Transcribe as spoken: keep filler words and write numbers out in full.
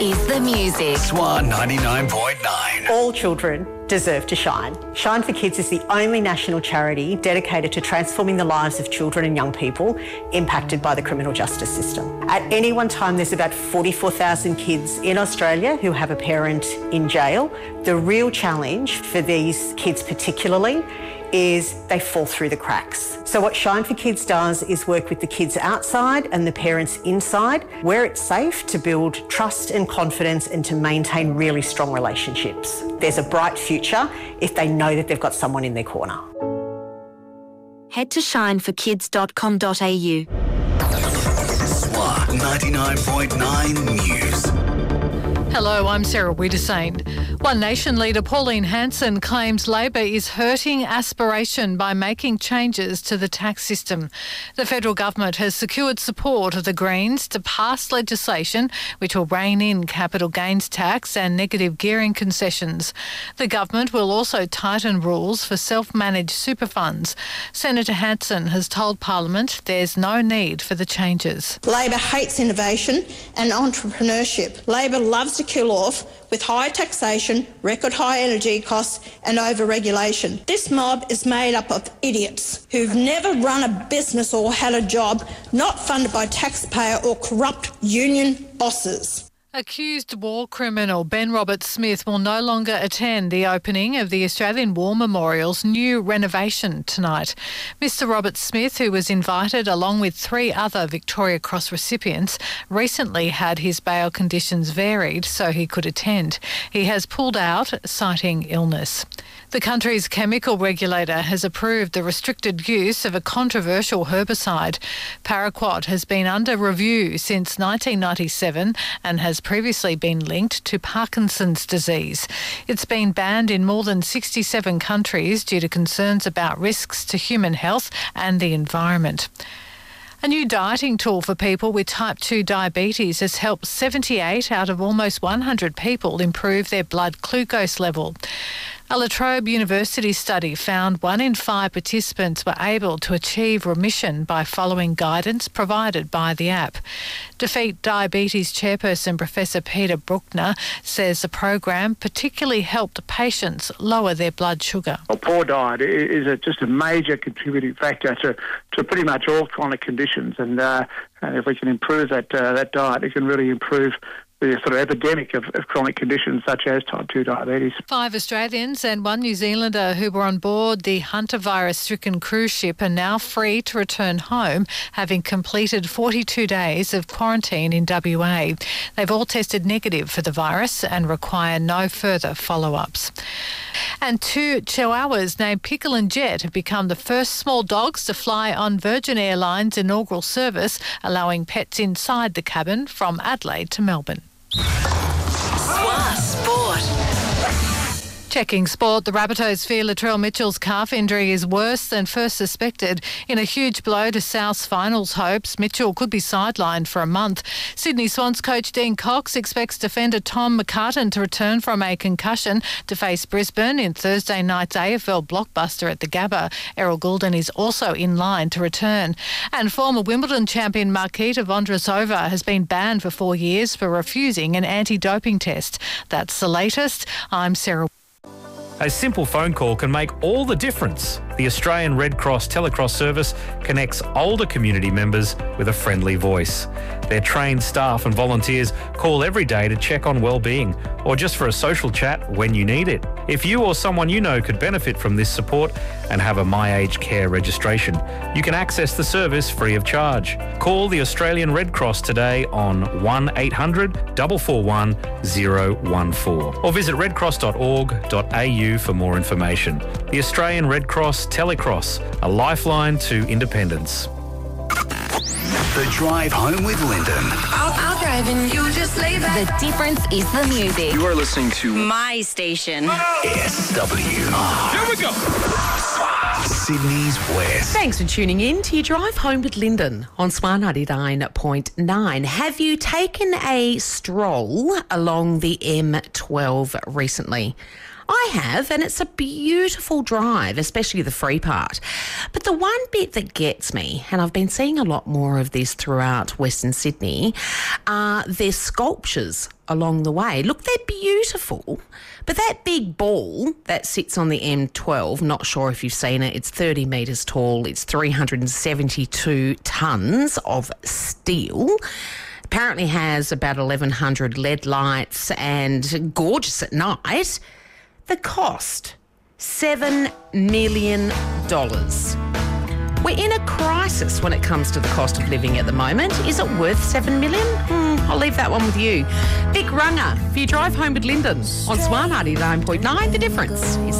is the music. Swan ninety-nine point nine. All children deserve to shine. Shine for Kids is the only national charity dedicated to transforming the lives of children and young people impacted by the criminal justice system. At any one time, there's about forty-four thousand kids in Australia who have a parent in jail. The real challenge for these kids particularly is they fall through the cracks. So what Shine for Kids does is work with the kids outside and the parents inside, where it's safe to build trust and confidence and to maintain really strong relationships. There's a bright future if they know that they've got someone in their corner. Head to shine for kids dot com dot a u. Swan ninety-nine point nine News. Hello, I'm Sarah Wiedersane. One Nation leader Pauline Hanson claims Labor is hurting aspiration by making changes to the tax system. The federal government has secured support of the Greens to pass legislation which will rein in capital gains tax and negative gearing concessions. The government will also tighten rules for self-managed super funds. Senator Hanson has told Parliament there's no need for the changes. Labor hates innovation and entrepreneurship. Labor loves to kill off with high taxation, record high energy costs and over-regulation. This mob is made up of idiots who've never run a business or had a job, not funded by taxpayer or corrupt union bosses. Accused war criminal Ben Roberts-Smith will no longer attend the opening of the Australian War Memorial's new renovation tonight. Mister Roberts-Smith, who was invited along with three other Victoria Cross recipients, recently had his bail conditions varied so he could attend. He has pulled out, citing illness. The country's chemical regulator has approved the restricted use of a controversial herbicide. Paraquat has been under review since nineteen ninety-seven and has previously been linked to Parkinson's disease. It's been banned in more than sixty-seven countries due to concerns about risks to human health and the environment. A new dieting tool for people with type two diabetes has helped seventy-eight out of almost one hundred people improve their blood glucose level. A La Trobe University study found one in five participants were able to achieve remission by following guidance provided by the app. Defeat Diabetes chairperson Professor Peter Bruckner says the program particularly helped patients lower their blood sugar. A poor diet is a, just a major contributing factor to, to pretty much all chronic conditions, and, uh, and if we can improve that uh, that diet, it can really improve the sort of epidemic of, of chronic conditions such as type two diabetes. Five Australians and one New Zealander who were on board the Hunter virus-stricken cruise ship are now free to return home, having completed forty-two days of quarantine in W A. They've all tested negative for the virus and require no further follow-ups. And two Chihuahuas named Pickle and Jet have become the first small dogs to fly on Virgin Airlines' inaugural service, allowing pets inside the cabin from Adelaide to Melbourne. Swan Sport. Checking sport, the Rabbitohs fear Latrell Mitchell's calf injury is worse than first suspected. In a huge blow to South's finals hopes, Mitchell could be sidelined for a month. Sydney Swans coach Dean Cox expects defender Tom McCartan to return from a concussion to face Brisbane in Thursday night's A F L blockbuster at the Gabba. Errol Goulden is also in line to return. And former Wimbledon champion Marketa Vondrousova has been banned for four years for refusing an anti-doping test. That's the latest. I'm Sarah. A simple phone call can make all the difference. The Australian Red Cross Telecross service connects older community members with a friendly voice. Their trained staff and volunteers call every day to check on well-being or just for a social chat when you need it. If you or someone you know could benefit from this support and have a My Aged Care registration, you can access the service free of charge. Call the Australian Red Cross today on one eight hundred, four four one, zero one four or visit redcross dot org dot a u for more information. The Australian Red Cross Telecross, a lifeline to independence. The Drive Home with Lyndon. I'll, I'll drive and you just lay back. The difference is the music. You are listening to My station. S W R. Here we go. Sydney's West. Thanks for tuning in to your Drive Home with Lyndon on Swan ninety-nine point nine. Have you taken a stroll along the M twelve recently? I have, and it's a beautiful drive, especially the free part. But the one bit that gets me, and I've been seeing a lot more of this throughout Western Sydney, are their sculptures along the way. Look, they're beautiful, but that big ball that sits on the M twelve, not sure if you've seen it, it's thirty metres tall, it's three hundred seventy-two tonnes of steel. Apparently has about eleven hundred L E D lights and gorgeous at night. The cost, seven million dollars. We're in a crisis when it comes to the cost of living at the moment. Is it worth seven million dollars? Hmm, I'll leave that one with you. Vic Runga for your drive home with Lyndon on Smart ninety-nine point nine, The Difference.